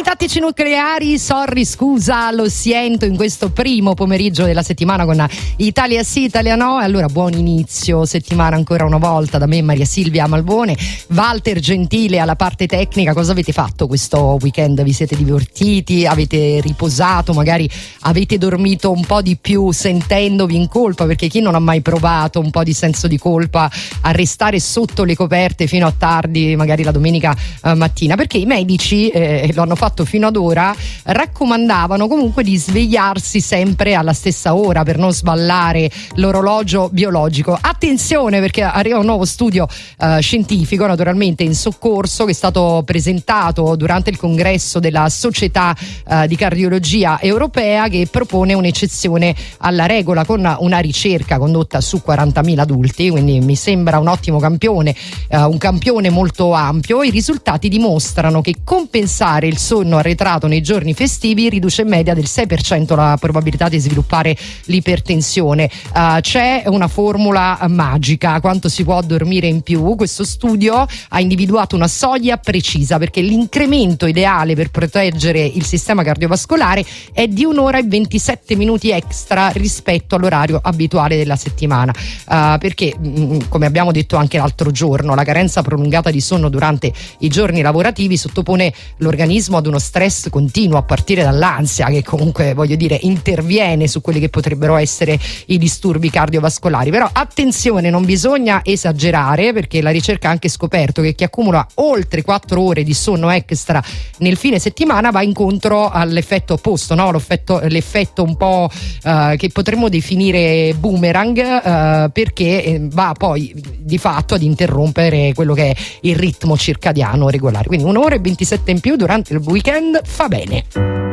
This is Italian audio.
Tattici nucleari, sorry, scusa, lo sento in questo primo pomeriggio della settimana con Italia sì, Italia no. E allora buon inizio settimana ancora una volta da me, Maria Silvia Malbone, Walter Gentile alla parte tecnica. Cosa avete fatto questo weekend? Vi siete divertiti? Avete riposato? Magari avete dormito un po' di più sentendovi in colpa? Perché chi non ha mai provato un po' di senso di colpa a restare sotto le coperte fino a tardi, magari la domenica mattina? Perché i medici lo hanno fatto fino ad ora, raccomandavano comunque di svegliarsi sempre alla stessa ora per non sballare l'orologio biologico. Attenzione, perché arriva un nuovo studio scientifico, naturalmente in soccorso, che è stato presentato durante il congresso della Società di Cardiologia Europea, che propone un'eccezione alla regola con una ricerca condotta su 40.000 adulti, quindi mi sembra un ottimo campione, un campione molto ampio. I risultati dimostrano che compensare il sonno arretrato nei giorni festivi riduce in media del 6% la probabilità di sviluppare l'ipertensione. C'è una formula magica: quanto si può dormire in più? Questo studio ha individuato una soglia precisa, perché l'incremento ideale per proteggere il sistema cardiovascolare è di 1 ora e 27 minuti extra rispetto all'orario abituale della settimana, perché come abbiamo detto anche l'altro giorno, la carenza prolungata di sonno durante i giorni lavorativi sottopone l'organismo ad uno stress continuo, a partire dall'ansia, che comunque, voglio dire, interviene su quelli che potrebbero essere i disturbi cardiovascolari. Però attenzione, non bisogna esagerare, perché la ricerca ha anche scoperto che chi accumula oltre 4 ore di sonno extra nel fine settimana va incontro all'effetto opposto, no? L'effetto un po' che potremmo definire boomerang, perché va poi di fatto ad interrompere quello che è il ritmo circadiano regolare. Quindi 1 ora e 27 in più durante il weekend fa bene.